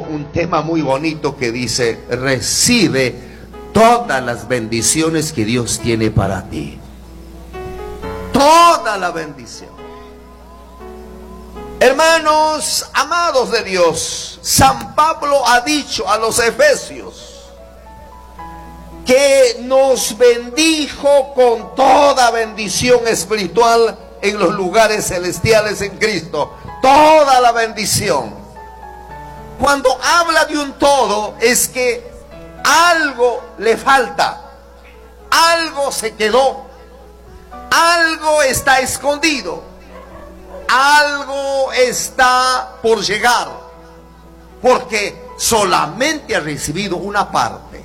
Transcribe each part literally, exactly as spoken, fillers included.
un tema muy bonito que dice: recibe todas las bendiciones que Dios tiene para ti. Toda la bendición. Hermanos amados de Dios, San Pablo ha dicho a los efesios que nos bendijo con toda bendición espiritual en los lugares celestiales en Cristo. Toda la bendición. Cuando habla de un todo, es que algo le falta, algo se quedó, algo está escondido, algo está por llegar, porque solamente ha recibido una parte.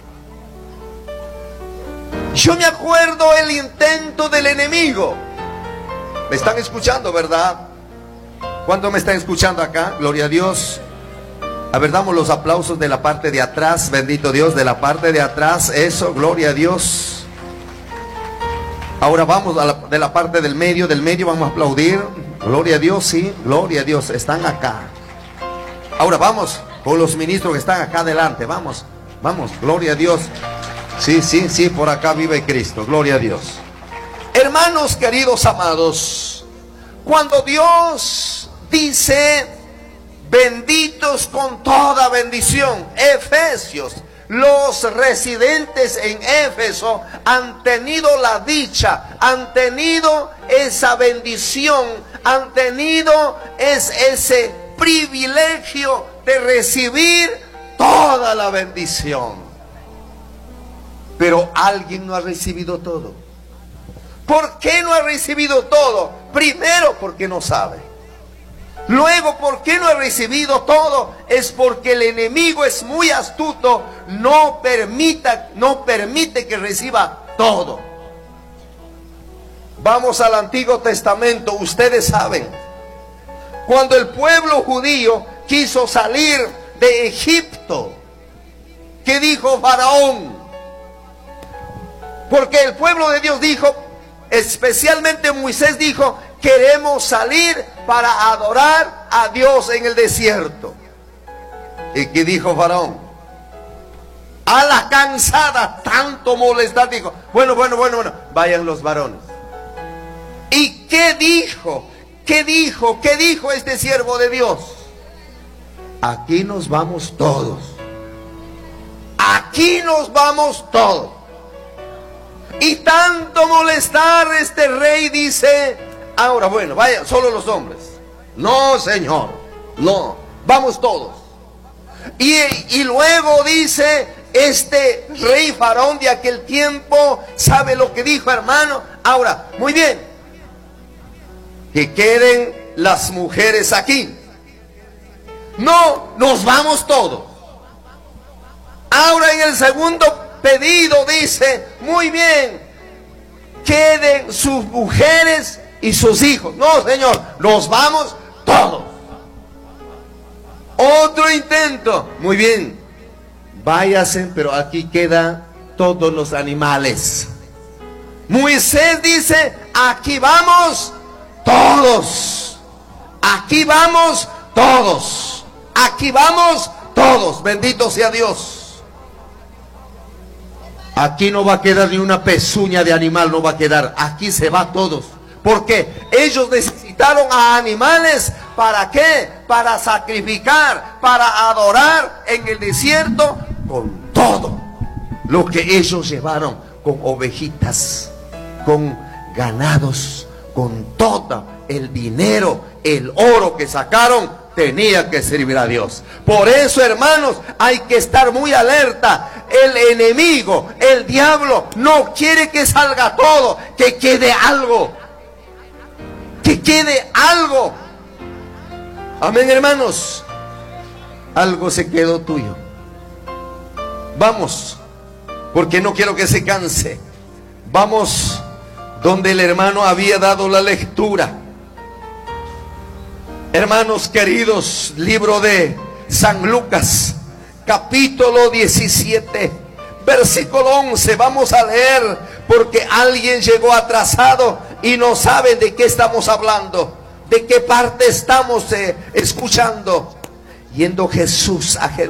Yo me acuerdo el intento del enemigo. ¿Me están escuchando, verdad? ¿Cuánto me están escuchando acá? Gloria a Dios. A ver, damos los aplausos de la parte de atrás. Bendito Dios, de la parte de atrás. Eso, gloria a Dios. Ahora vamos a la, de la parte del medio. Del medio vamos a aplaudir. Gloria a Dios, sí, gloria a Dios. Están acá. Ahora vamos con los ministros que están acá adelante. Vamos, vamos, gloria a Dios. Sí, sí, sí, por acá vive Cristo. Gloria a Dios. Hermanos queridos amados, cuando Dios dice: benditos con toda bendición, Efesios, los residentes en Éfeso han tenido la dicha, han tenido esa bendición, han tenido es, ese privilegio de recibir toda la bendición. Pero alguien no ha recibido todo. ¿Por qué no ha recibido todo? Primero, porque no sabe. Luego, ¿por qué no ha recibido todo? Es porque el enemigo es muy astuto, no permita, no permite que reciba todo. Vamos al Antiguo Testamento. Ustedes saben, cuando el pueblo judío quiso salir de Egipto, ¿qué dijo Faraón? Porque el pueblo de Dios dijo, especialmente Moisés dijo: queremos salir para adorar a Dios en el desierto. ¿Y qué dijo Faraón? A la cansada, tanto molestar, dijo: bueno, bueno, bueno, bueno, vayan los varones. ¿Y qué dijo? ¿Qué dijo? ¿Qué dijo este siervo de Dios? Aquí nos vamos todos. Aquí nos vamos todos. Y tanto molestar, este rey dice: ahora bueno, vayan solo los hombres. No, señor, no, vamos todos. Y, y luego dice este rey Faraón de aquel tiempo, ¿sabe lo que dijo, hermano? Ahora, muy bien, que queden las mujeres aquí. No, nos vamos todos. Ahora en el segundo pedido dice: muy bien, queden sus mujeres y sus hijos. No, señor, nos vamos todos. Otro intento: muy bien, váyase, pero aquí quedan todos los animales. Moisés dice: aquí vamos todos. Aquí vamos todos. Aquí vamos todos. Bendito sea Dios. Aquí no va a quedar ni una pezuña de animal, no va a quedar. Aquí se va todos. Porque ellos necesitaron a animales. ¿Para qué? Para sacrificar, para adorar en el desierto, con todo lo que ellos llevaron, con ovejitas, con ganados, con todo el dinero, el oro que sacaron. Tenía que servir a Dios. Por eso, hermanos, hay que estar muy alerta. El enemigo, el diablo, no quiere que salga todo, que quede algo. Que quede algo. Amén, hermanos. Algo se quedó tuyo. Vamos, porque no quiero que se canse. Vamos donde el hermano había dado la lectura. Hermanos queridos, libro de San Lucas, capítulo diecisiete, versículo once. Vamos a leer porque alguien llegó atrasado y no sabe de qué estamos hablando, de qué parte estamos eh, escuchando. Yendo Jesús a Jerusalén.